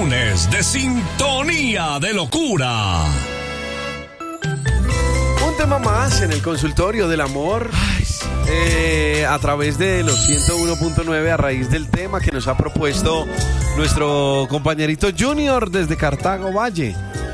lunes de Sintonía de Locura. Un tema más en el consultorio del amor. A través de los 101.9 a raíz del tema que nos ha propuesto nuestro compañerito Junior desde Cartago Valle.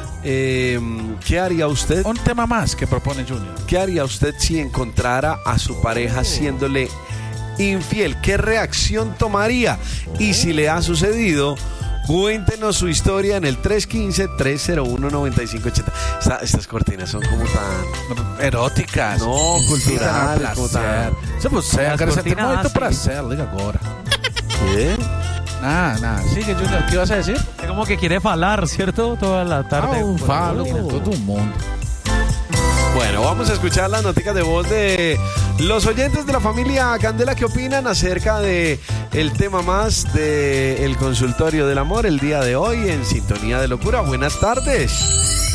¿Qué haría usted? Un tema más que propone Junior. ¿Qué haría usted si encontrara a su pareja siéndole infiel? ¿Qué reacción tomaría? Y si le ha sucedido, cuéntenos su historia en el 315-301-9580. Estas cortinas son como tan eróticas. No, culturales. Como tan... Se você quer ter muito prazer, liga agora. ¿Qué? Nada. Sigue, Junior, ¿qué ibas a decir? Es como que quiere falar, ¿cierto? Toda la tarde. Falo con todo el mundo. Bueno, vamos a escuchar las noticias de voz de los oyentes de la familia Candela que opinan acerca de el tema más del consultorio del amor el día de hoy en Sintonía de Locura. Buenas tardes.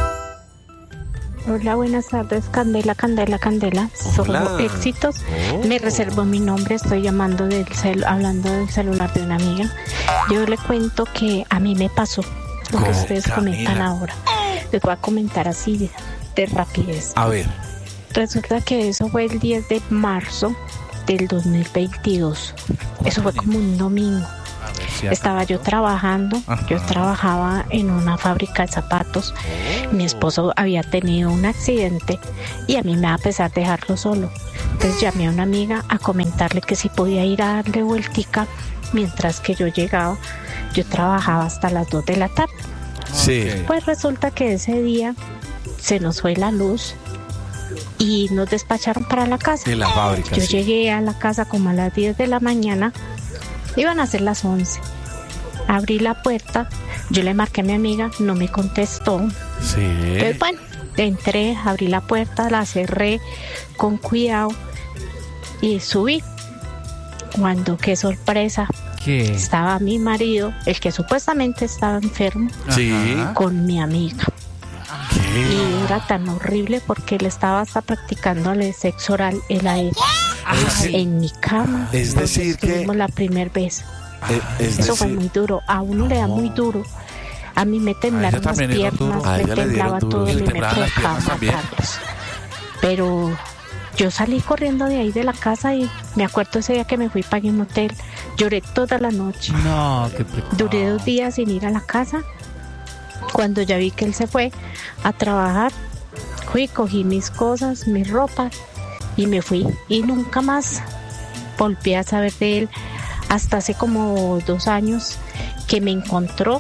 Hola, buenas tardes, Candela. Solo éxitos. Me reservo mi nombre, estoy llamando hablando del celular de una amiga. Yo le cuento que a mí me pasó lo que ustedes comentan ahora. Les voy a comentar así de rapidez. A ver. Resulta que eso fue el 10 de marzo del 2022. Eso fue como un domingo. Estaba yo trabajando. Yo trabajaba en una fábrica de zapatos. Mi esposo había tenido un accidente y a mí me da pesar dejarlo solo. Entonces llamé a una amiga a comentarle que si podía ir a darle vueltica mientras que yo llegaba. Yo trabajaba hasta las 2 de la tarde. Sí. Pues resulta que ese día se nos fue la luz y nos despacharon para la casa. En la fábrica. Yo llegué a la casa como a las 10 de la mañana. Iban a ser las 11. Abrí la puerta, yo le marqué a mi amiga, no me contestó. Sí. Entonces, bueno, entré, abrí la puerta, la cerré con cuidado y subí. Cuando, qué sorpresa, ¿Qué? estaba mi marido, el que supuestamente estaba enfermo, Sí. con mi amiga. ¿Qué? Y era tan horrible porque él estaba hasta practicándole sexo oral a él. En mi cama. Es decir que... Estuvimos la primera vez. Eso fue muy duro. A uno le da muy duro. A mí me temblaron las piernas, me temblaba todo y me provocaba matarlos. Pero yo salí corriendo de ahí de la casa y me acuerdo ese día que me fui pagué un hotel. Lloré toda la noche. No, qué pecado. Duré 2 días sin ir a la casa. Cuando ya vi que él se fue a trabajar, cogí mis cosas, mi ropa y me fui. Y nunca más volví a saber de él hasta hace como 2 años que me encontró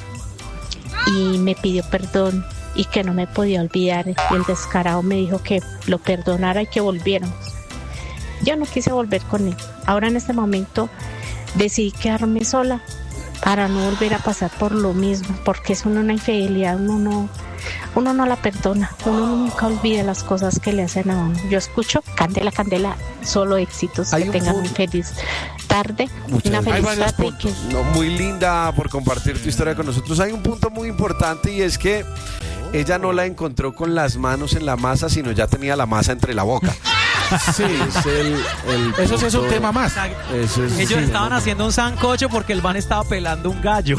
y me pidió perdón y que no me podía olvidar. Y el descarado me dijo que lo perdonara y que volviéramos. Yo no quise volver con él. Ahora en este momento decidí quedarme sola para no volver a pasar por lo mismo, porque es una infidelidad, uno no la perdona, uno nunca olvida las cosas que le hacen a uno. Yo escucho Candela, solo éxitos, que tengan una feliz tarde, una feliz tarde. Muy linda por compartir tu historia con nosotros. Hay un punto muy importante y es que ella no la encontró con las manos en la masa, sino ya tenía la masa entre la boca. Sí, es Eso sí es un tema más. Ellos estaban haciendo un sancocho porque el man estaba pelando un gallo.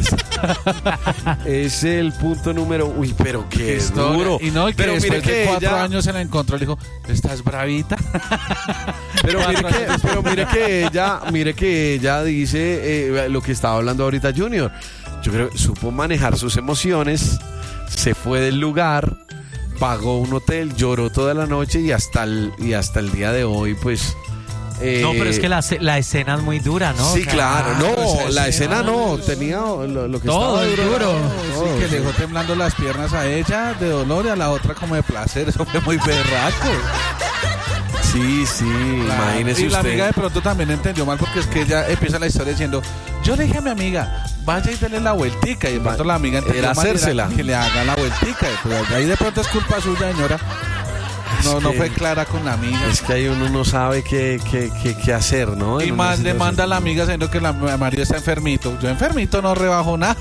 Es el punto número... Uy, pero qué duro. Y no, y que pero después mire de que 4 años se la encontró, le dijo, ¿estás bravita? Pero mire que ella dice lo que estaba hablando ahorita Junior. Yo creo que supo manejar sus emociones, se fue del lugar, pagó un hotel, lloró toda la noche y hasta el día de hoy, pues... No, pero es que la escena es muy dura, ¿no? Sí, o sea, claro, no, la escena no, tenía lo que todo estaba duro. Sí, que le dejó temblando las piernas a ella de dolor y a la otra como de placer. Eso fue muy berraco. Sí, imagínese y la usted. amiga de pronto también entendió mal porque es que ella empieza la historia diciendo, yo le dije a mi amiga, vaya y dale la vueltica, y de pronto la amiga entendió Era mal hacérsela. que le haga la vueltica, pues ahí de pronto es culpa suya, señora. No fue clara con la amiga. Es que ahí uno no sabe qué hacer, ¿no? Y más le manda a la amiga sabiendo que la marido está enfermito. Yo enfermito no rebajo nada.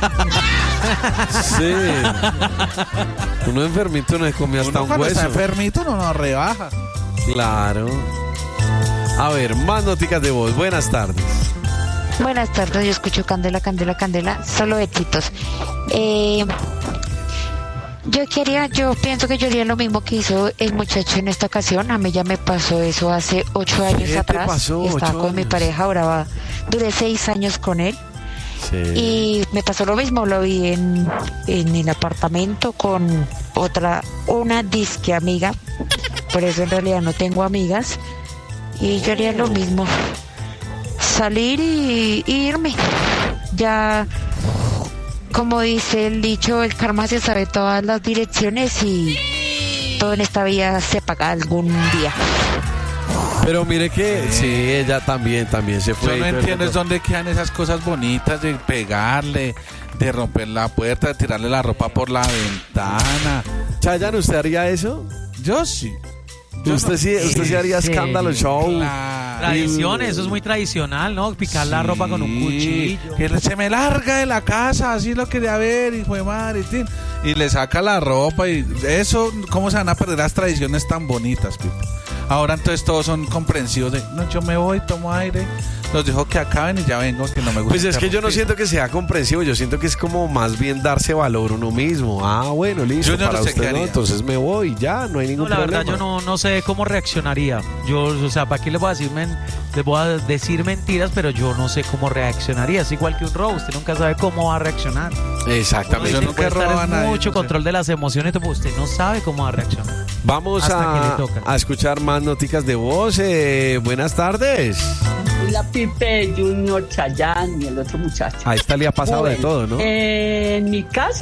Sí. Uno enfermito no se come hasta un hueso. Está enfermito no rebaja. Claro. A ver, más noticias de voz. Buenas tardes. Buenas tardes, yo escucho Candela, Candela, Candela, solo éxitos. Yo pienso que yo haría lo mismo que hizo el muchacho en esta ocasión. A mí ya me pasó eso hace 8 años ¿Qué te atrás. pasó? Estaba 8 con mi años. pareja, ahora duré 6 años con él. Sí. Y me pasó lo mismo, lo vi en el apartamento con una disque amiga. Por eso en realidad no tengo amigas. Y yo haría lo mismo. Salir y irme. Ya, como dice el dicho, el karma se sabe todas las direcciones y todo en esta vida se paga algún día. Pero mire que sí, ella también se fue. Yo no entiendo es dónde quedan esas cosas bonitas de pegarle, de romper la puerta, de tirarle la ropa por la ventana. Chayanne, ¿usted haría eso? Yo sí. ¿Usted sí haría sí. escándalo show? Claro. Tradiciones, eso es muy tradicional, ¿no? Picar la ropa con un cuchillo. Que se me larga de la casa, así lo quería ver, hijo de madre. Y le saca la ropa y eso, ¿cómo se van a perder las tradiciones tan bonitas, Pipe? Ahora entonces todos son comprensivos de, no, yo me voy, tomo aire, los dejo que acaben y ya vengo, que no me gusta. Pues es que yo no siento que sea comprensivo, yo siento que es como más bien darse valor uno mismo. Ah, bueno, listo, Yo no para sé qué usted no, haría. entonces me voy, ya, no hay No, ningún la problema. verdad yo no sé cómo reaccionaría. Yo, o sea, ¿para qué les voy a decir mentiras? Pero yo no sé cómo reaccionaría. Es igual que un robo, usted nunca sabe cómo va a reaccionar. Exactamente. Yo Usted nunca puede he robado estar a en nadie, mucho no sé. control de las emociones, pero usted no sabe cómo va a reaccionar. Vamos Hasta que le toca. a escuchar más noticas de voz. Buenas tardes. La Pipe, Junior, Chayanne y el otro muchacho. A esta le ha pasado de Bueno, todo, ¿no? En mi caso,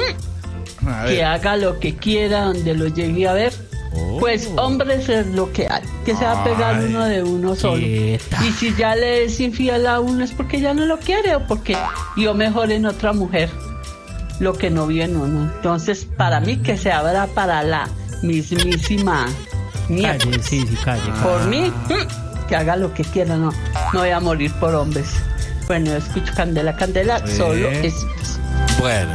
A que ver, haga lo que quiera donde lo llegue a ver. Oh. Pues hombres es lo que hay, que se va a pegar Ay, uno de uno solo. quieta. Y si ya le es infiel a uno es porque ya no lo quiere o porque yo mejor en otra mujer lo que no vi en uno. Entonces, para mí que se abra para la mismísima mierda. Calle, sí, calle. Por mí, que haga lo que quiera, no voy a morir por hombres. Bueno, yo escucho Candela, Candela, Sí. solo es... Bueno.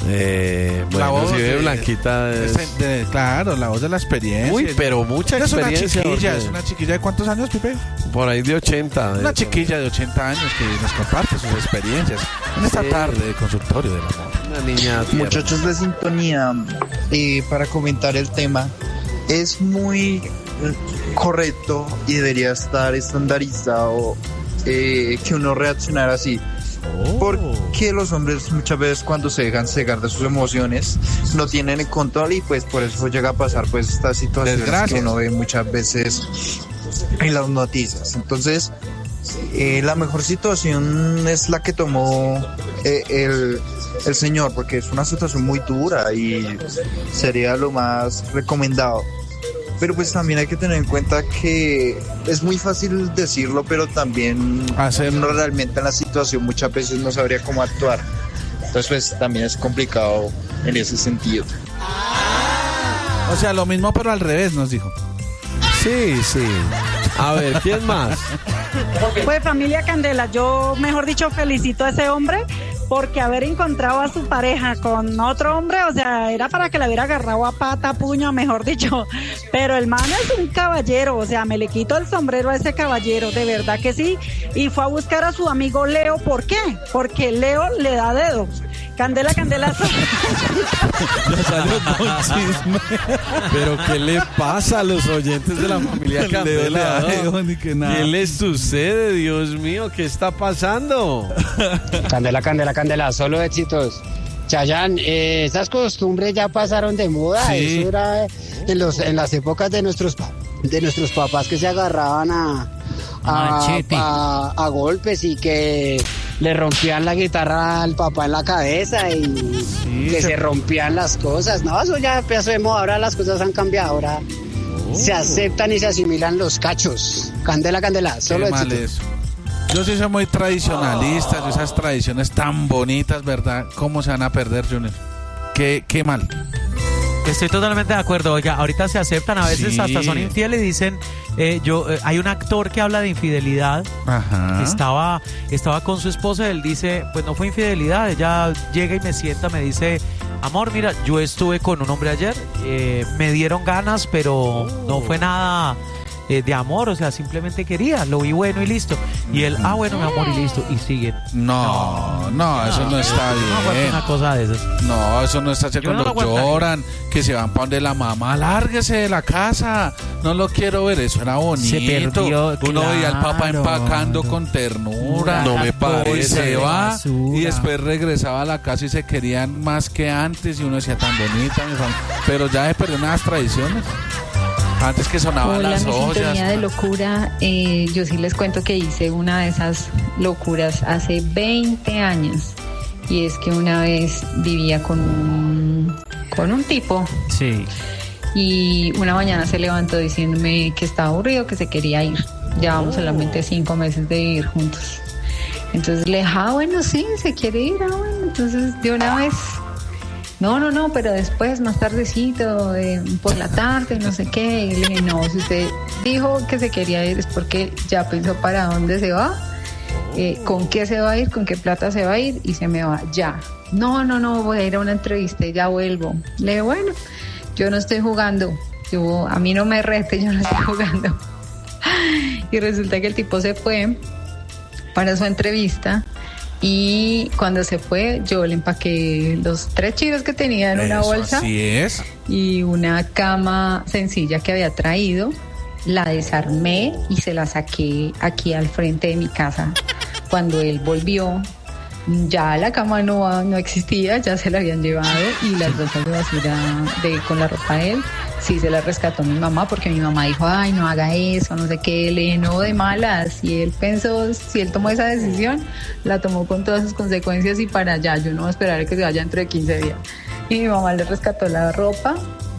la voz si ve de- Blanquita es... claro, la voz de la experiencia. Uy, pero mucha Ella es una experiencia. chiquilla, porque es una chiquilla de ¿cuántos años, Pipe? Por ahí de 80. Una chiquilla de 80 años que nos comparte sus experiencias en esta Sí. tarde de consultorio del amor. Una niña tierna. Muchachos de sintonía, para comentar el tema, es muy correcto y debería estar estandarizado que uno reaccionara así. Porque los hombres muchas veces cuando se dejan cegar de sus emociones no tienen el control y pues por eso llega a pasar pues estas situaciones Desgracias. que uno ve muchas veces en las noticias. Entonces la mejor situación es la que tomó el señor, porque es una situación muy dura y sería lo más recomendado. Pero pues también hay que tener en cuenta que es muy fácil decirlo, pero también Hacerlo. uno realmente en la situación muchas veces no sabría cómo actuar. Entonces pues también es complicado en ese sentido. O sea, lo mismo pero al revés nos dijo. Sí. A ver, ¿quién más? Pues familia Candela, yo mejor dicho felicito a ese hombre porque haber encontrado a su pareja con otro hombre, o sea, era para que la hubiera agarrado a pata, puño, mejor dicho. Pero el man es un caballero, o sea, me le quito el sombrero a ese caballero, de verdad que sí. Y fue a buscar a su amigo Leo, ¿por qué? Porque Leo le da dedo. Candela, Candela. Ya salió con chisme. Pero ¿qué le pasa a los oyentes de la familia Candela? Ni ¿Qué les sucede? Dios mío, ¿qué está pasando? Candela, Candela, Candela, solo éxitos. Chayanne, esas costumbres ya pasaron de moda. Sí. Eso era en las épocas de nuestros papás que se agarraban a golpes y que le rompían la guitarra al papá en la cabeza y que se rompían las cosas. No, eso ya pasó de moda. Ahora las cosas han cambiado. Ahora se aceptan y se asimilan los cachos. Candela, Candela, solo Qué mal éxitos. eso. Yo sí soy muy tradicionalista, esas tradiciones tan bonitas, ¿verdad? ¿Cómo se van a perder, Junior? Qué mal. Estoy totalmente de acuerdo. Oiga, ahorita se aceptan, a veces Sí. hasta son infieles y dicen, hay un actor que habla de infidelidad. Ajá. Estaba con su esposa, él dice, pues no fue infidelidad, ella llega y me sienta, me dice, amor, mira, yo estuve con un hombre ayer, me dieron ganas, pero no fue nada de amor, o sea, simplemente quería, lo vi bueno y listo. Y él, bueno, mi amor, y listo, y sigue. No, eso no está bien. No aguanto una cosa de esas. No, eso no está bien. Yo no Cuando lo aguantaría. lloran, que se van para donde la mamá, lárguese de la casa, no lo quiero ver, eso era bonito. Se perdió, Uno veía al papá claro. empacando con ternura, No me y parece. se va, Basura. y después regresaba a la casa y se querían más que antes, y uno decía tan bonita, mi familia. Pero ya se perdieron las tradiciones. Antes que sonaban Hola, las mi ollas. sintonía de locura. Yo sí les cuento que hice una de esas locuras hace 20 años. Y es que una vez vivía con un tipo. Sí. Y una mañana se levantó diciéndome que estaba aburrido, que se quería ir. Llevamos solamente 5 meses de vivir juntos. Entonces le dije, bueno, sí, se quiere ir. Bueno. Entonces de una vez... No, pero después, más tardecito, por la tarde, no sé qué. Y le dije, no, si usted dijo que se quería ir es porque ya pensó para dónde se va, con qué se va a ir, con qué plata se va a ir y se me va ya. No, voy a ir a una entrevista y ya vuelvo. Le dije, bueno, yo no estoy jugando, a mí no me rete, yo no estoy jugando. Y resulta que el tipo se fue para su entrevista. Y cuando se fue, yo le empaqué los 3 chiros que tenía en una bolsa. Así es. Y una cama sencilla que había traído. La desarmé y se la saqué aquí al frente de mi casa. Cuando él volvió, ya la cama no existía, ya se la habían llevado. Y las bolsas de basura con la ropa de él, sí se las rescató mi mamá, porque mi mamá dijo, ay, no haga eso, no sé qué, no de malas. Y él pensó, si él tomó esa decisión, la tomó con todas sus consecuencias y para allá. Yo no voy a esperar a que se vaya dentro de 15 días. Y mi mamá le rescató la ropa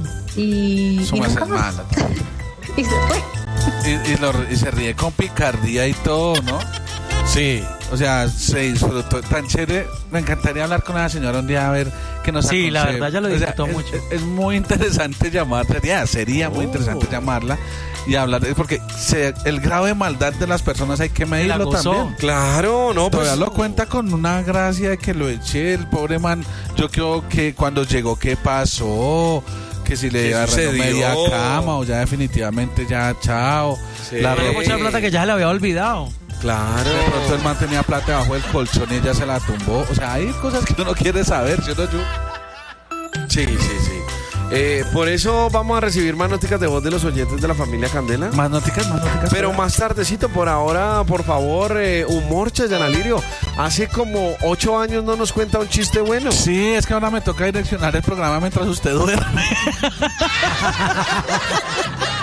y nunca más. Y se fue. Y se ríe con picardía y todo, ¿no? Sí. O sea, se disfrutó tan chévere. Me encantaría hablar con la señora un día a ver qué nos Sí, la aconseja. verdad ya lo disfrutó mucho. Es muy interesante llamarla, sería muy interesante llamarla y hablar, porque el grado de maldad de las personas hay que medirlo gozó. también. Claro, no, pues Todavía lo cuenta con una gracia de que lo eché, el pobre man. Yo creo que cuando llegó, ¿qué pasó? Que si le arregló sucedió? media cama o ya definitivamente ya chao. Sí. La Pero ropa, mucha plata que ya se le había olvidado. claro. de pronto el man tenía plata debajo del colchón y ella se la tumbó. O sea, hay cosas que uno quiere saber, ¿sí o no, Yu? Sí. Por eso vamos a recibir más noticias de voz de los oyentes de la familia Candela. Más noticas. Pero más tardecito, por ahora, por favor, humor, Chayana Lirio. Hace como 8 años no nos cuenta un chiste bueno. Sí, es que ahora me toca direccionar el programa mientras usted duerme.